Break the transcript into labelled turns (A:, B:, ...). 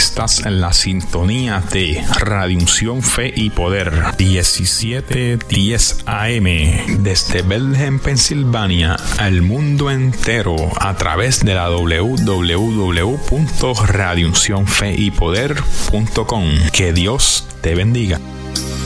A: Estás en la sintonía de Radio Unción, Fe y Poder, 1710 AM, desde Bethlehem, Pensilvania, al mundo entero, a través de la www.radiouncionfeypoder.com. Que Dios te bendiga.